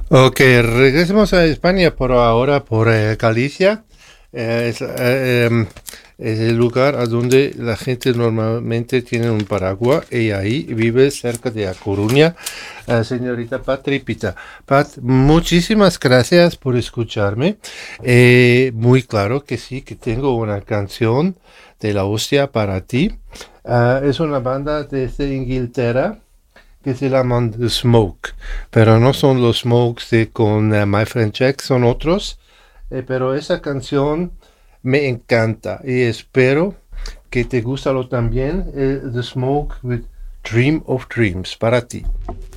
Ok, regresemos a España por ahora, por Galicia. Es el lugar a donde la gente normalmente tiene un paraguas y ahí vive cerca de A Coruña, señorita Patri Pita. Pat, muchísimas gracias por escucharme. Muy claro que sí, que tengo una canción de la hostia para ti. Es una banda desde Inglaterra que se llaman The Smoke, pero no son los Smokes de con My Friend Jack, son otros, pero esa canción me encanta y espero que te guste lo también, The Smoke with Dream of Dreams para ti.